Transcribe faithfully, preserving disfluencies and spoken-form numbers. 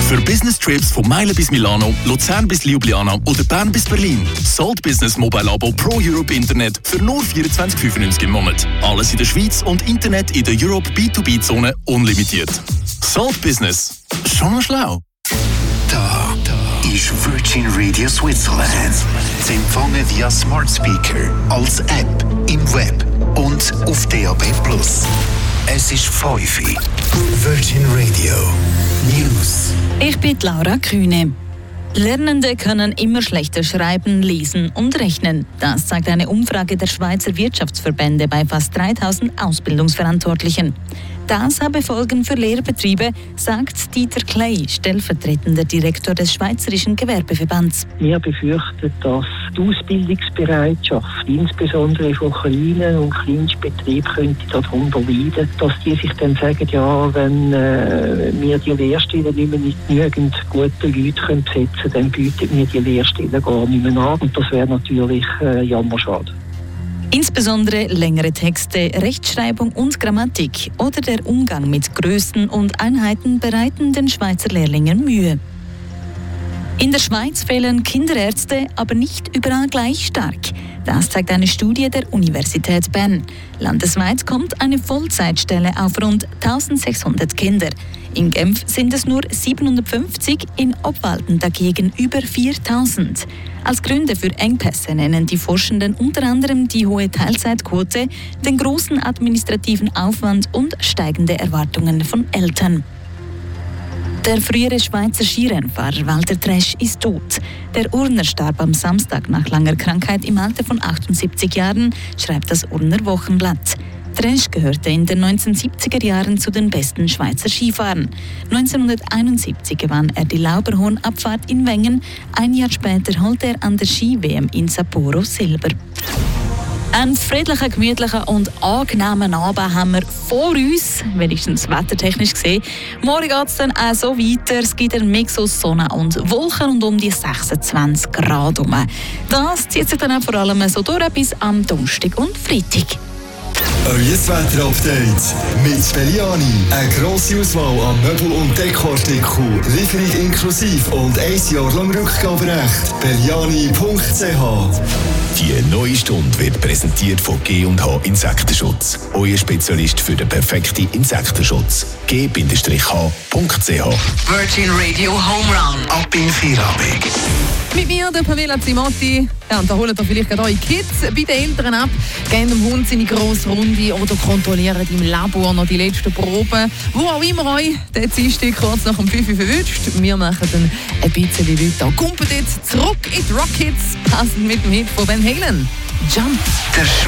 Für Business Trips von Meilen bis Milano, Luzern bis Ljubljana oder Bern bis Berlin. Salt Business Mobile Abo Pro Europe Internet für nur vierundzwanzig fünfundneunzig im Monat. Alles in der Schweiz und Internet in der Europe B zwei B Zone unlimitiert. Salt Business. Schon noch schlau. Da, da ist Virgin Radio Switzerland. Zu empfangen via Smart Speaker, als App, im Web und auf D A B plus. Es ist fünf Uhr. Virgin Radio News. Ich bin Laura Kühne. Lernende können immer schlechter schreiben, lesen und rechnen. Das zeigt eine Umfrage der Schweizer Wirtschaftsverbände bei fast dreitausend Ausbildungsverantwortlichen. Das habe Folgen für Lehrbetriebe, sagt Dieter Kley, stellvertretender Direktor des Schweizerischen Gewerbeverbands. Wir befürchten, dass die Ausbildungsbereitschaft, insbesondere von kleinen und Kleinstbetrieben, könnte darunter leiden, dass die sich dann sagen, ja, wenn äh, wir die Lehrstellen nicht mehr mit genügend guten Leuten können besetzen können, dann bieten wir die Lehrstellen gar nicht mehr an. Und das wäre natürlich äh, jammerschade. Insbesondere längere Texte, Rechtschreibung und Grammatik oder der Umgang mit Größen und Einheiten bereiten den Schweizer Lehrlingen Mühe. In der Schweiz fehlen Kinderärzte, aber nicht überall gleich stark. Das zeigt eine Studie der Universität Bern. Landesweit kommt eine Vollzeitstelle auf rund eintausendsechshundert Kinder. In Genf sind es nur siebenhundertfünfzig, in Obwalden dagegen über viertausend. Als Gründe für Engpässe nennen die Forschenden unter anderem die hohe Teilzeitquote, den großen administrativen Aufwand und steigende Erwartungen von Eltern. Der frühere Schweizer Skirennfahrer Walter Tresch ist tot. Der Urner starb am Samstag nach langer Krankheit im Alter von achtundsiebzig Jahren, schreibt das Urner Wochenblatt. Tresch gehörte in den neunzehnhundertsiebziger Jahren zu den besten Schweizer Skifahrern. neunzehnhunderteinundsiebzig gewann er die Lauberhornabfahrt in Wengen. Ein Jahr später holte er an der Ski-W M in Sapporo Silber. Einen friedlichen, gemütlichen und angenehmen Abend haben wir vor uns, wenigstens wettertechnisch gesehen. Morgen geht es dann auch so weiter. Es gibt einen Mix aus Sonne und Wolken und um die sechsundzwanzig Grad herum. Das zieht sich dann auch vor allem so durch bis am Donnerstag und Freitag. Euer Wetter-Update mit Belliani. Eine grosse Auswahl an Möbel- und Dekoartikeln, Lieferung inklusive und ein Jahr lang Rückgaberecht. Belliani punkt c h. Die neue Stunde wird präsentiert von G und H Insektenschutz. Euer Spezialist für den perfekten Insektenschutz. G H punkt c h. Virgin Radio Home Run. Ab in Feierabend. Mit mir, der Pamela Zimotti. Ja, und da holt ihr vielleicht gerade eure Kids bei den Eltern ab, gehen dem Hund seine grosse Runde oder kontrollieren im Labor noch die letzten Proben. Wo auch immer euch der Dienstag kurz nach dem fünf Uhr verwünscht. Wir machen dann ein bisschen weiter. Kommt jetzt zurück in die Rockets, passend mit dem Hit von Van Halen. Jump. Der